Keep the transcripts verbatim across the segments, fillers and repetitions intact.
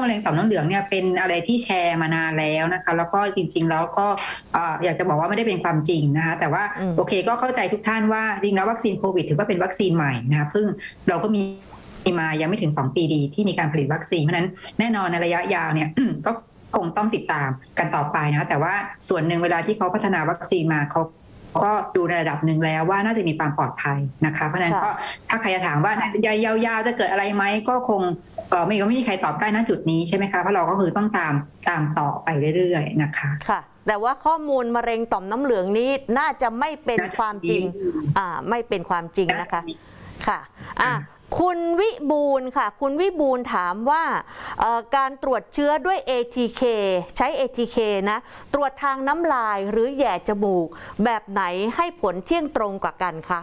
มะเร็งต่อมน้ำเหลืองเนี่ยเป็นอะไรที่แชร์มานานแล้วนะคะแล้วก็จริงๆแล้วก็อยากจะบอกว่าไม่ได้เป็นความจริงนะคะแต่ว่าโอเคก็เข้าใจทุกท่านว่าจริงแล้ววัคซีนโควิดถือว่าเป็นวัคซีนใหม่นะคะเพิ่งเราก็มีมายังไม่ถึงสองปีดีที่มีการผลิตวัคซีนเพราะนั้นแน่นอนในระยะยาวเนี่ยก็คงต้องติดตามกันต่อไปนะแต่ว่าส่วนหนึ่งเวลาที่เขาพัฒนาวัคซีนมาเขาก็ดูในระดับหนึ่งแล้วว่าน่าจะมีความปลอดภัยนะคะเพราะฉะนั้นก็ถ้าใครจะถามว่ายาวๆจะเกิดอะไรไหมก็คงไม่ก็ไม่มีใครตอบได้ณจุดนี้ใช่ไหมคะเพราะเราก็คือต้องตามตามต่อไปเรื่อยๆนะคะค่ะแต่ว่าข้อมูลมะเร็งต่อมน้ำเหลืองนี้น่าจะไม่เป็นความจริงอ่าไม่เป็นความจริงนะคะค่ะอ่าคุณวิบูลย์ค่ะคุณวิบูลย์ถามว่าการตรวจเชื้อด้วย เอ ที เค ใช้ เอ ที เค นะตรวจทางน้ำลายหรือแย่จมูกแบบไหนให้ผลเที่ยงตรงกว่ากันคะ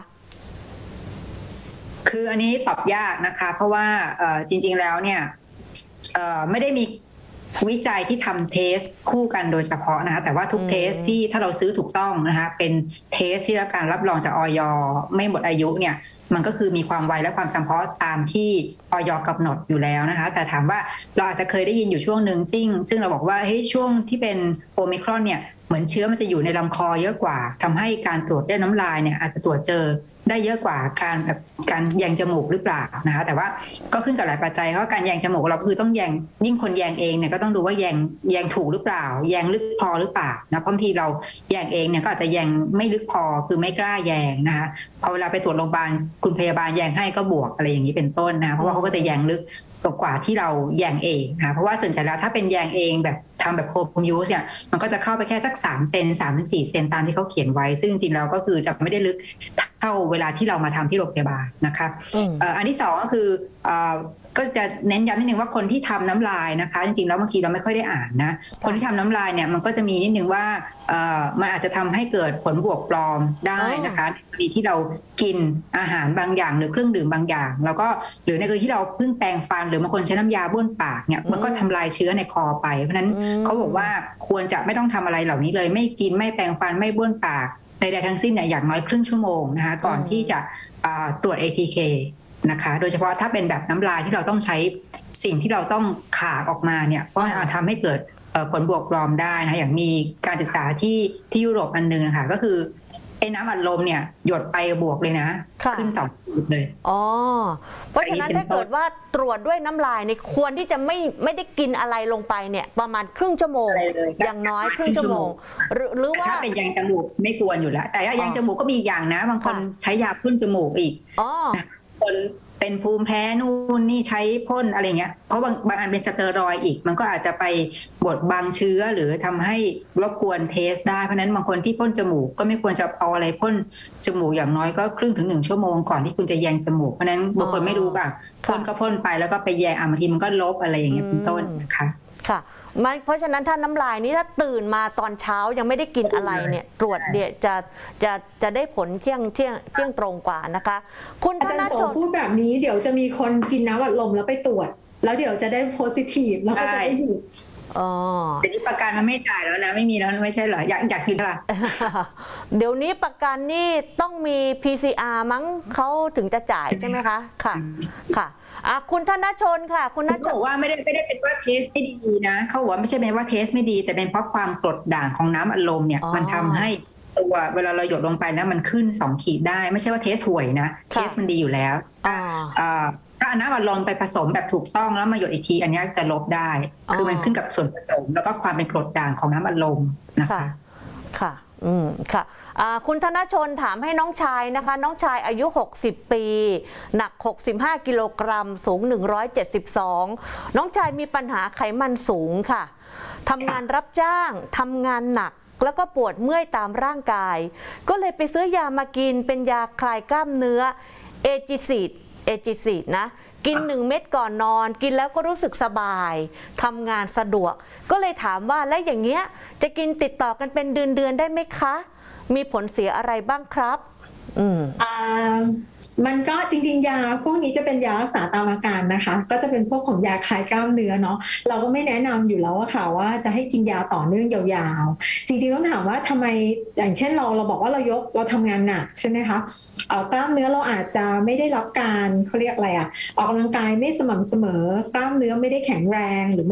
คืออันนี้ตอบยากนะคะเพราะว่าจริงๆแล้วเนี่ยไม่ได้มีวิจัยที่ทำเทสคู่กันโดยเฉพาะนะคะแต่ว่าทุกเทสที่ถ้าเราซื้อถูกต้องนะคะเป็นเทสที่รับการรับรองจากอย.ไม่หมดอายุเนี่ยมันก็คือมีความไวและความจำเพาะตามที่อย.กำหนดอยู่แล้วนะคะแต่ถามว่าเราอาจจะเคยได้ยินอยู่ช่วงหนึ่งซึ่งซึ่งเราบอกว่าเฮ้ยช่วงที่เป็นโอมิครอนเนี่ยเหมือนเชื้อมันจะอยู่ในลำคอเยอะกว่าทำให้การตรวจด้วยน้ำลายเนี่ยอาจจะตรวจเจอได้เยอะกว่าการแบบการแยงจมูกหรือเปล่านะคะแต่ว่าก็ขึ้นกับหลายปัจจัยเพราะการแยงจมูกเราคือต้องแยงยิ่งคนแยงเองเนี่ยก็ต้องดูว่าแยงแยงถูกหรือเปล่าแยงลึกพอหรือเปล่านะบางทีเราแยงเองเนี่ยก็อาจจะแยงไม่ลึกพอคือไม่กล้าแยงนะคะพอเวลาไปตรวจโรงพยาบาลคุณพยาบาลแยงให้ก็บวกอะไรอย่างนี้เป็นต้นนะเพราะว่าเขาก็จะแยงลึกกว่าที่เราแยงเองนะเพราะว่าส่วนใหญ่แล้วถ้าเป็นแยงเองแบบทำแบบโฮมยูสเนี่ยมันก็จะเข้าไปแค่สักสามเซน สามถึงสี่เซนตามที่เขาเขียนไว้ซึ่งจริงๆแล้วก็คือจะไม่ได้ลึกเท่าเวลาที่เรามาทำที่โรงพยาบาลนะคะอันที่สองก็คือก็จะเน้นย้ำนิดนึงว่าคนที่ทำน้ำลายนะคะจริงๆแล้วบางทีเราไม่ค่อยได้อ่านนะคนที่ทำน้ำลายเนี่ยมันก็จะมีนิดนึงว่ามันอาจจะทำให้เกิดผลบวกปลอมได้นะคะในกรณีที่เรากินอาหารบางอย่างหรือเครื่องดื่มบางอย่างแล้วก็หรือในกรณีที่เราเพิ่งแปรงฟันหรือบางคนใช้น้ำยาบ้วนปากเนี่ยมันก็ทำลายเชื้อในคอไปเพราะฉะนั้นเขาบอกว่าควรจะไม่ต้องทำอะไรเหล่านี้เลยไม่กินไม่แปรงฟันไม่บ้วนปากใดๆทั้งสิ้นเนี่ยอย่างน้อยครึ่งชั่วโมงนะคะก่อนที่จะตรวจ เอ ที เค นะคะโดยเฉพาะถ้าเป็นแบบน้ำลายที่เราต้องใช้สิ่งที่เราต้องขากออกมาเนี่ยก็อาจทำให้เกิดผลบวกปลอมได้นะอย่างมีการศึกษาที่ที่ยุโรปอันนึงนะคะก็คือไอ้น้ำอัดลมเนี่ยหยดไปบวกเลยนะขึ้นสองจุดเลยอ๋อเพราะฉะนั้นถ้าเกิดว่าตรวจด้วยน้ำลายเนี่ยควรที่จะไม่ไม่ได้กินอะไรลงไปเนี่ยประมาณครึ่งชั่วโมงอย่างน้อยครึ่งชั่วโมงหรือหรือว่าถ้าเป็นยางจมูกไม่ควรอยู่แล้วแต่ยางจมูกก็มีอย่างนะบางคนใช้ยาพ่นจมูกอีกคนเป็นภูมิแพ้นู่นนี่ใช้พ่นอะไรเงี้ยเพราะบางบางอันเป็นสเตียรอยด์อีกมันก็อาจจะไปบดบังเชื้อหรือทำให้รบกวนเทสได้เพราะนั้นบางคนที่พ่นจมูกก็ไม่ควรจะเอาอะไรพ่นจมูกอย่างน้อยก็ครึ่งถึงหนึ่งชั่วโมงก่อนที่คุณจะแยงจมูกเพราะนั้นบางคนไม่รู้แบบพ่นก็พ่นไปแล้วก็ไปแยงอ่ะบางทีมันก็ลบอะไรอย่างเงี้ยเป็นต้นนะคะค่ะเพราะฉะนั้นถ้าน้ำลายนี้ถ้าตื่นมาตอนเช้ายังไม่ได้กินอะไรเนี่ยตรวจเดี๋ยวจะจะจะได้ผลเที่ยงเที่ยงเที่ยงตรงกว่านะคะคุณธนาชนพูดแบบนี้เดี๋ยวจะมีคนกินน้ำอัดลมแล้วไปตรวจแล้วเดี๋ยวจะได้โพสิทีฟแล้วก็จะได้หยุดอ๋อเดี๋ยวนี้ประกันมันไม่จ่ายแล้วนะไม่มีแล้วไม่ใช่เหรออยากอยากกินป่ะเดี๋ยวนี้ประกันนี่ต้องมี พี ซี อาร์ มั้งเขาถึงจะจ่ายใช่ไหมคะค่ะค่ะอ่ะคุณธนชนค่ะคุณธนชนบอกว่าไม่ได้ไม่ได้เป็นว่าเทสไม่ดีนะเขาบอกว่าไม่ใช่เป็นว่าเทสไม่ดีแต่เป็นเพราะความกรดด่างของน้ำอัดลมเนี่ยมันทำให้ตัวเวลาเราหยดลงไปนะมันขึ้นสองขีดได้ไม่ใช่ว่าเทสห่วยนะเทสมันดีอยู่แล้วถ้าน้ำอัดลมไปผสมแบบถูกต้องแล้วมาหยดอีกทีอันนี้จะลบได้คือมันขึ้นกับส่วนผสมแล้วก็ความเป็นกรดด่างของน้ำอัดลมนะคะค่ะอืมค่ะคุณธนชนถามให้น้องชายนะคะน้องชายอายุหกสิบปีหนักหกสิบห้ากิโลกรัมสูงหนึ่งร้อยเจ็ดสิบสองน้องชายมีปัญหาไขมันสูงค่ะทำงานรับจ้างทำงานหนักแล้วก็ปวดเมื่อยตามร่างกายก็เลยไปซื้อยามากินเป็นยาคลายกล้ามเนื้อเอจิซีดเอจิซีดนะกินหนึ่งเม็ดก่อนนอนกินแล้วก็รู้สึกสบายทำงานสะดวกก็เลยถามว่าแล้วอย่างเงี้ยจะกินติดต่อกันเป็นเดือนๆได้ไหมคะมีผลเสียอะไรบ้างครับอืมอ่ามันก็จริงๆยาพวกนี้จะเป็นยารักษาตามอาการนะคะก็จะเป็นพวกของยาคลายกล้ามเนื้อเนาะเราก็ไม่แนะนำอยู่แล้วอะค่ะว่าจะให้กินยาต่อเนื่องยาวๆจริงๆต้องถามว่าทำไมอย่างเช่นเราเราบอกว่าเรายกเราทำงานหนักใช่ไหมคะกล้ามเนื้อเราอาจจะไม่ได้รับการเขาเรียกอะไรอะออกกำลังกายไม่สม่ำเสมอกล้ามเนื้อไม่ได้แข็งแรงหรือ